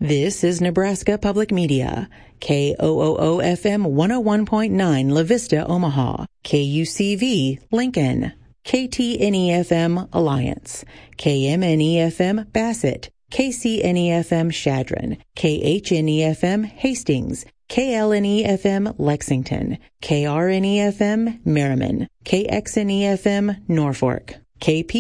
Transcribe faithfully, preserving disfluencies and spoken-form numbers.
This is Nebraska Public Media, K O O O F M one oh one point nine La Vista, Omaha, K U C V, Lincoln, K T N E F M, Alliance, K M N E F M, Bassett, K C N E F M, Chadron, K H N E F M, Hastings, K L N E F M, Lexington, K R N E F M, Merriman, K X N E F M, Norfolk, K P